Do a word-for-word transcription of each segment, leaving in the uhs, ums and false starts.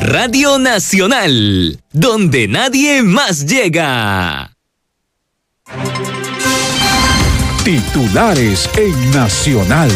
Radio Nacional, donde nadie más llega. Titulares en Nacional.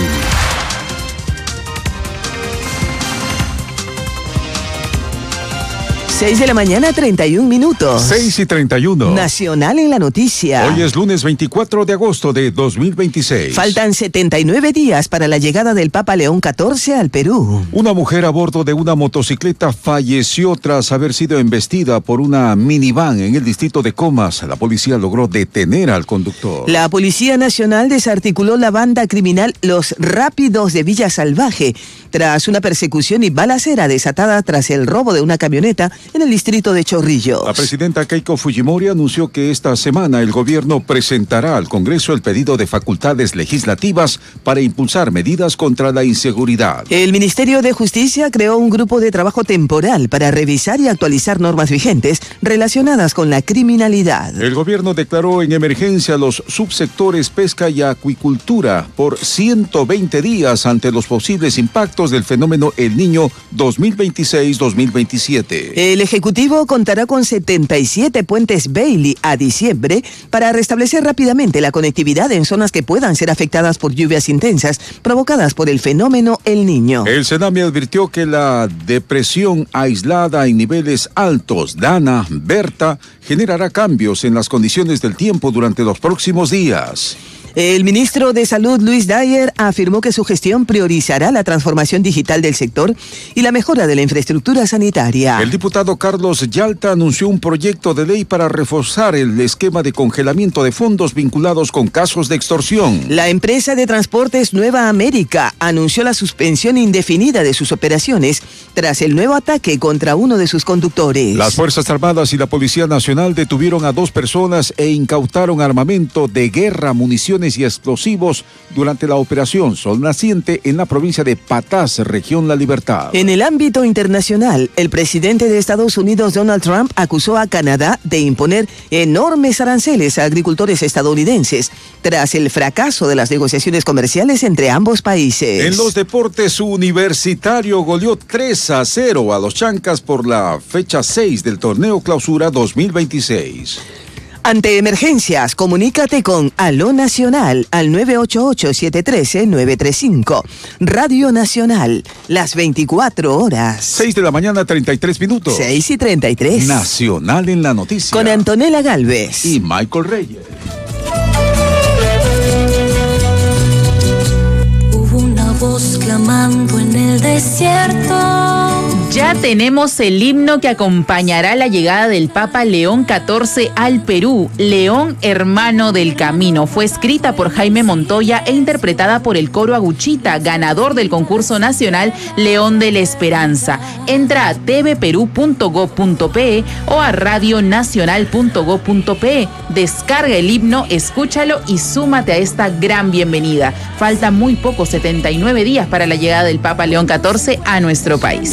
seis de la mañana, treinta y un minutos. seis y treinta y uno. Nacional en la noticia. Hoy es lunes veinticuatro de agosto de dos mil veintiséis. Faltan setenta y nueve días para la llegada del Papa León catorce al Perú. Una mujer a bordo de una motocicleta falleció tras haber sido embestida por una minivan en el distrito de Comas. La policía logró detener al conductor. La Policía Nacional desarticuló la banda criminal Los Rápidos de Villa Salvaje tras una persecución y balacera desatada tras el robo de una camioneta en el distrito de Chorrillos. La presidenta Keiko Fujimori anunció que esta semana el gobierno presentará al Congreso el pedido de facultades legislativas para impulsar medidas contra la inseguridad. El Ministerio de Justicia creó un grupo de trabajo temporal para revisar y actualizar normas vigentes relacionadas con la criminalidad. El gobierno declaró en emergencia los subsectores pesca y acuicultura por ciento veinte días ante los posibles impactos del fenómeno El Niño dos mil veintiséis dos mil veintisiete. El Ejecutivo contará con setenta y siete puentes Bailey a diciembre para restablecer rápidamente la conectividad en zonas que puedan ser afectadas por lluvias intensas provocadas por el fenómeno El Niño. El Sename advirtió que la depresión aislada en niveles altos, Dana, Berta, generará cambios en las condiciones del tiempo durante los próximos días. El ministro de Salud, Luis Dyer, afirmó que su gestión priorizará la transformación digital del sector y la mejora de la infraestructura sanitaria. El diputado Carlos Yalta anunció un proyecto de ley para reforzar el esquema de congelamiento de fondos vinculados con casos de extorsión. La empresa de transportes Nueva América anunció la suspensión indefinida de sus operaciones tras el nuevo ataque contra uno de sus conductores. Las Fuerzas Armadas y la Policía Nacional detuvieron a dos personas e incautaron armamento de guerra, municiones y explosivos durante la operación Sol Naciente en la provincia de Patás, región La Libertad. En el ámbito internacional, el presidente de Estados Unidos, Donald Trump, acusó a Canadá de imponer enormes aranceles a agricultores estadounidenses tras el fracaso de las negociaciones comerciales entre ambos países. En los deportes, Universitario goleó tres a cero a los Chancas por la fecha seis del torneo Clausura dos mil veintiséis. Ante emergencias, comunícate con Aló Nacional al nueve ocho ocho, siete uno tres, nueve tres cinco. Radio Nacional, las veinticuatro horas. seis de la mañana, treinta y tres minutos. seis y treinta y tres. Nacional en la noticia. Con Antonella Galvez. Y Michael Reyes. Hubo una voz clamando en el desierto. Ya tenemos el himno que acompañará la llegada del Papa León catorce al Perú. León, hermano del camino. Fue escrita por Jaime Montoya e interpretada por el coro Aguchita, ganador del concurso nacional León de la Esperanza. Entra a t v perú punto gob punto pe o a radio nacional punto gob punto pe. Descarga el himno, escúchalo y súmate a esta gran bienvenida. Falta muy poco, setenta y nueve días para la llegada del Papa León catorce a nuestro país.